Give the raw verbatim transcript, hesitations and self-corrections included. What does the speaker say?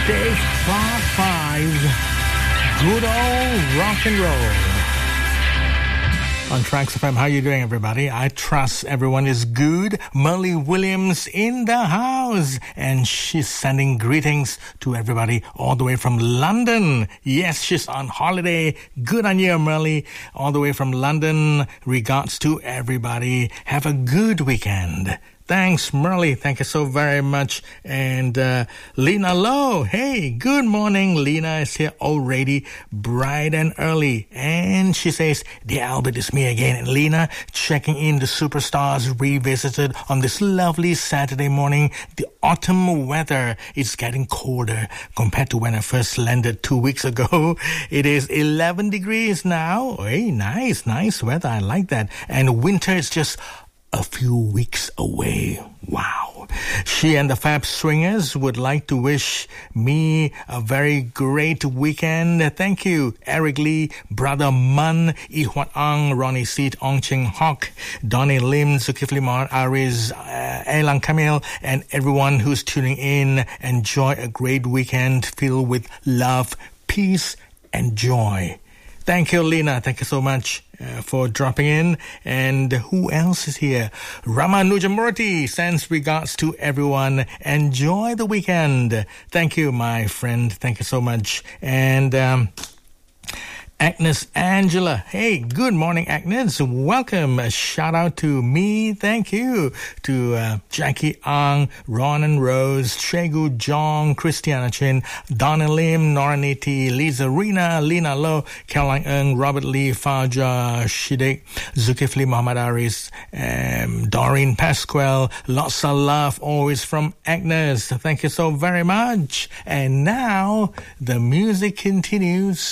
Stage Part five, good old rock and roll. On Tracks F M, how you doing, everybody? I trust everyone is good. Merle Williams in the house, and she's sending greetings to everybody all the way from London. Yes, she's on holiday. Good on you, Merle. All the way from London. Regards to everybody. Have a good weekend. Thanks, Merle. Thank you so very much. And uh, Lena Lowe. Hey, good morning. Lena is here already, bright and early. And she says, "Dear Albert, it's me again." And Lena, checking in the Superstars Revisited on this lovely Saturday morning. The autumn weather is getting colder compared to when I first landed two weeks ago. It is eleven degrees now. Hey, nice, nice weather. I like that. And winter is just a few weeks away. Wow. She and the Fab Swingers would like to wish me a very great weekend. Thank you, Eric Lee, Brother Mun, I Huat Ang, Ronnie Seat, Ong Ching Hock, Donnie Lim, Zulkifli Mar, Ariz, uh, Elang Kamil, and everyone who's tuning in. Enjoy a great weekend filled with love, peace, and joy. Thank you, Lena. Thank you so much uh, for dropping in. And who else is here? Rama Nujamurti sends regards to everyone. Enjoy the weekend. Thank you, my friend. Thank you so much. And um, Agnes Angela. Hey, good morning, Agnes. Welcome. A shout out to me. Thank you to uh, Jackie Ang, Ron and Rose, Shegu Jong, Christiana Chin, Donna Lim, Noraniti, Lisa Rina, Lena Low, Caroline Ng, Robert Lee, Faja Shidek, Zulkifli Muhammad Aris, um, Doreen Pasquale. Lots of love always from Agnes. Thank you so very much. And now the music continues.